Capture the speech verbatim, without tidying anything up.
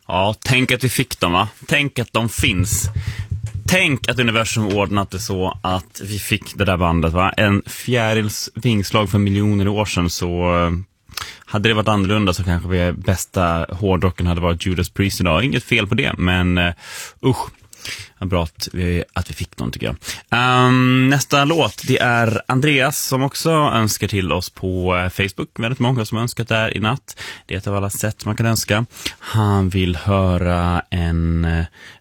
Ja, tänk att vi fick dem, va? Tänk att de finns. Tänk att universum ordnat det så att vi fick det där bandet, va? En fjärils vingslag för miljoner år sedan, så hade det varit annorlunda så kanske vi bästa hårdrocken hade varit Judas Priest idag. Inget fel på det, men uh, usch. Bra att vi, att vi fick någon, tycker jag. Um, nästa låt, det är Andreas som också önskar till oss på Facebook. Väldigt många som önskat där i natt. Det är ett av alla sätt man kan önska. Han vill höra en